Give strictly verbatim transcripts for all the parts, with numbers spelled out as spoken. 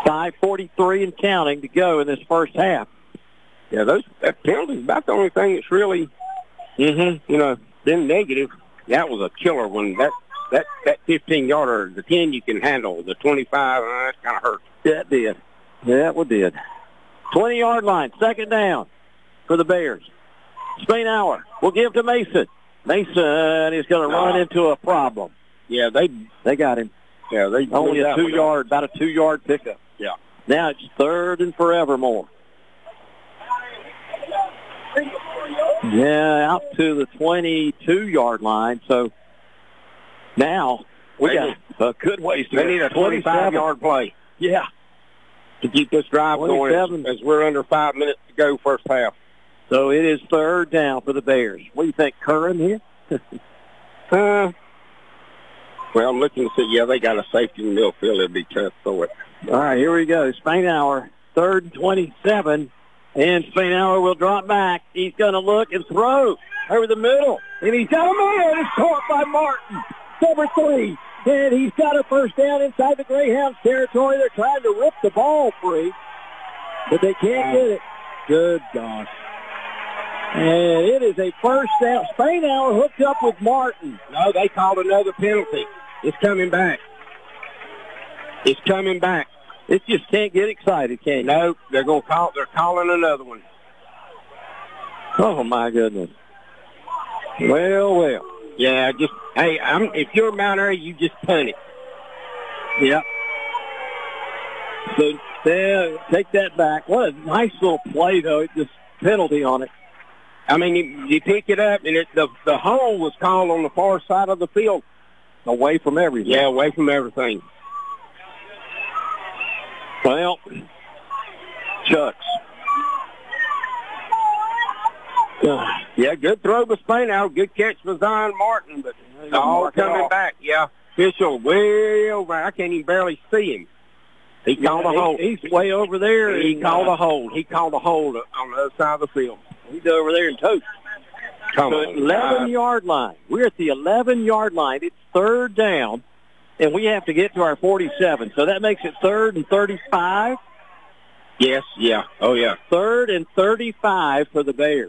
five forty-three and counting to go in this first half. Yeah, those that penalty is about the only thing that's really, Mm-hmm. you know, been negative. That was a killer one. That that that fifteen-yarder, the ten you can handle. The twenty-five, uh, that kind of hurt. Yeah, it did. Yeah, it did. twenty-yard line, second down for the Bears. Spainhour will give to Mason. Mason is going to No. run into a problem. Yeah, they They got him. yeah they Only blew a that one up. two-yard, about a two-yard pickup. Yeah. Now it's third and forevermore. Yeah, out to the twenty-two-yard line. So now we They got a good ways to They go. need a twenty-five-yard play Yeah. to keep this drive going twenty-seven. as, as we're under five minutes to go first half. So it is third down for the Bears. What do you think, Curran here? Uh, well, I'm looking to see, yeah, they got a safety in the middle field. It'd be tough to throw it. All right, here we go. Spainhour, third and twenty-seven. And Spainhour will drop back. He's going to look and throw over the middle. And he's got a man. It's caught by Martin, number three. And he's got a first down inside the Greyhounds territory. They're trying to rip the ball free, but they can't get it. Good gosh. And it is a first down. Spainhour hooked up with Martin. No, they called another penalty. It's coming back. It's coming back. It just can't get excited, can you? No, they're going to call. They're calling another one. Oh, my goodness. Well, well. Yeah, just hey, I'm if you're Mount Airy, you just punt it. Yep. So, yeah, take that back. What a nice little play, though. It just penalty on it. I mean, you, you pick it up, and it, the the hole was called on the far side of the field, Away from everything. yeah, away from everything. Well, Chucks. Uh, Yeah, good throw by Spainhour. Good catch by Zion Martin, but He's it's gonna all mark it coming off. back. Yeah, official way over. I can't even barely see him. He called a he- hold. He's way over there. He and, called uh, a hold. He called a hold on the other side of the field. He's over there in toast. Come So on, eleven-yard line. We're at the eleven-yard line. It's third down, and we have to get to our forty-seven. So that makes it third and thirty-five. Yes, yeah, oh yeah. Third and thirty-five for the Bears.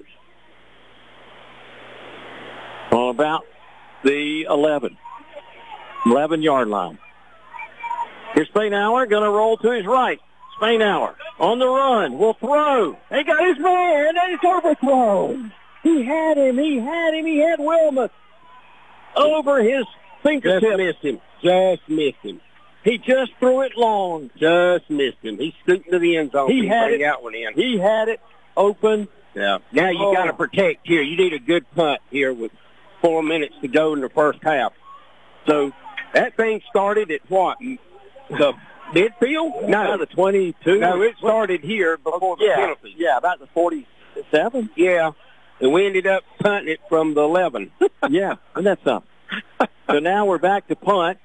On about the eleven. eleven-yard line. Here's Spainhour going to roll to his right. Spainhour on the run. Will throw. He got his man, and it's overthrown. He had him. He had him. He had Wilmoth over his Just fingertip. missed him. Just missed him. He just threw it long. Just missed him. He scooped to the end zone. He and had bring it. that one in. He had it open. Yeah. Now you Oh. got to protect here. You need a good punt here with four minutes to go in the first half. So that thing started at what? The midfield? No, the twenty-two. No, it started here before the yeah, penalty. yeah, about the forty-seven. Yeah. And we ended up punting it from the eleven. Yeah, and that's something. So now we're back to punt.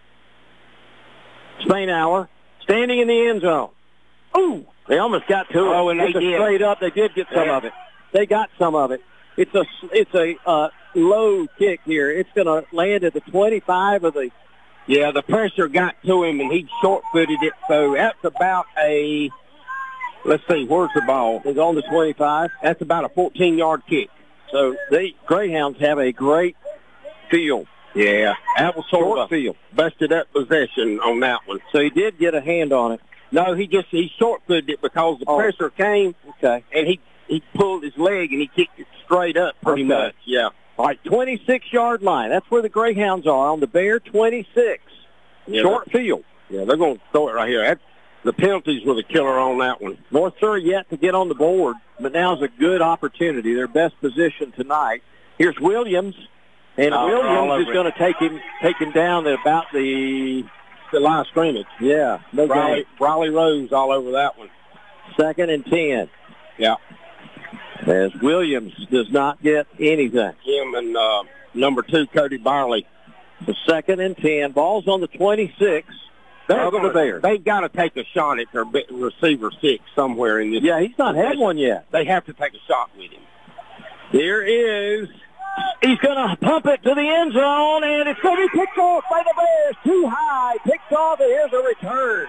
Spainhour standing in the end zone. Ooh, they almost got to it. Oh, and they It's a did. straight up. They did get some Yeah. of it. They got some of it. It's a it's a uh, low kick here. It's going to land at the twenty-five of the. Yeah, the pressure got to him, and he short-footed it. So that's about a, let's see, where's the ball? Is on the twenty-five. That's about a fourteen-yard kick. So the Greyhounds have a great field. Yeah, that was sort Short of a field. busted up possession on that one. So he did get a hand on it. No, he just he short-footed it because the Oh. pressure came, Okay. and he he pulled his leg and he kicked it straight up pretty Okay. much. Yeah. All right, twenty-six-yard line. That's where the Greyhounds are on the Bear twenty-six. Yeah, Short field. Yeah, they're going to throw it right here. That, the penalties were the killer on that one. North Surrey yet to get on the board, but now's a good opportunity. Their best position tonight. Here's Williams, and Oh, all Williams over is it. going to take him take him down at about the The line of scrimmage. yeah no Briley, gain. Briley Rose all over that one. Second and ten. Yeah. As Williams does not get anything. Him and uh, number two, Cody Barley. The second and ten. Ball's on the twenty-six. They're Of the gonna, Bears. They've got to take a shot at their bit- receiver six somewhere in this. Yeah, he's not had one yet. They have to take a shot with him. Here is. He's going to pump it to the end zone, and it's going to be picked off by the Bears. Too high. Picked off, and here's a return.